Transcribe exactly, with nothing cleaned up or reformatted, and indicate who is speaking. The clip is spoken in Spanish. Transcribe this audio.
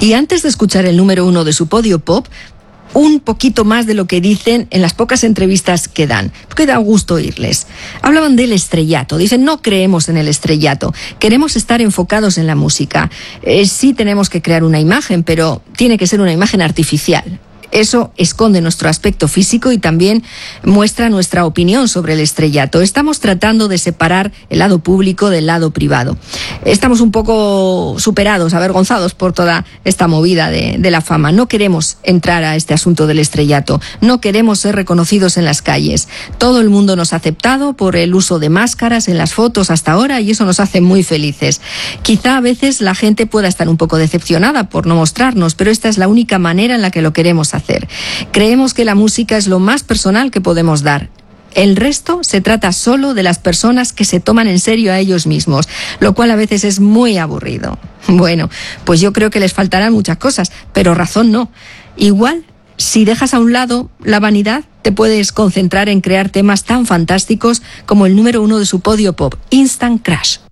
Speaker 1: Y antes de escuchar el número uno de su podio pop, un poquito más de lo que dicen en las pocas entrevistas que dan, porque da gusto oírles. Hablaban del estrellato, dicen no creemos en el estrellato, queremos estar enfocados en la música. Eh, sí tenemos que crear una imagen, pero tiene que ser una imagen artificial. Eso esconde nuestro aspecto físico y también muestra nuestra opinión sobre el estrellato. Estamos tratando de separar el lado público del lado privado. Estamos un poco superados, avergonzados por toda esta movida de, de la fama. No queremos entrar a este asunto del estrellato. No queremos ser reconocidos en las calles. Todo el mundo nos ha aceptado por el uso de máscaras en las fotos hasta ahora y eso nos hace muy felices. Quizá a veces la gente pueda estar un poco decepcionada por no mostrarnos, pero esta es la única manera en la que lo queremos hacer. Creemos que la música es lo más personal que podemos dar. El resto se trata solo de las personas que se toman en serio a ellos mismos, lo cual a veces es muy aburrido. Bueno, pues yo creo que les faltarán muchas cosas, pero razón no. Igual, si dejas a un lado la vanidad, te puedes concentrar en crear temas tan fantásticos como el número uno de su podio pop, Instant Crush.